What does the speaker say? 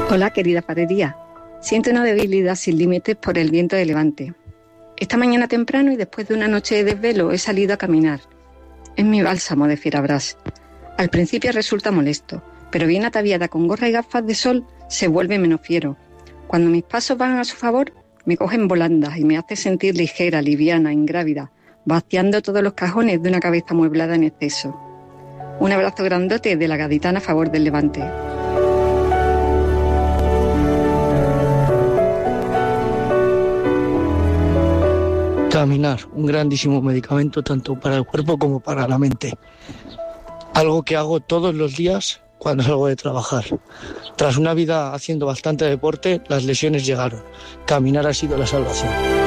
Hola, querida Paredía. Siento una debilidad sin límites por el viento de levante. Esta mañana temprano y después de una noche de desvelo he salido a caminar. Es mi bálsamo de fierabrás. Al principio resulta molesto, pero bien ataviada con gorra y gafas de sol se vuelve menos fiero. Cuando mis pasos van a su favor, me cogen volandas y me hace sentir ligera, liviana, ingrávida, vaciando todos los cajones de una cabeza amueblada en exceso. Un abrazo grandote de la gaditana a favor del Levante. Caminar, un grandísimo medicamento tanto para el cuerpo como para la mente. Algo que hago todos los días cuando salgo de trabajar. Tras una vida haciendo bastante deporte, las lesiones llegaron. Caminar ha sido la salvación.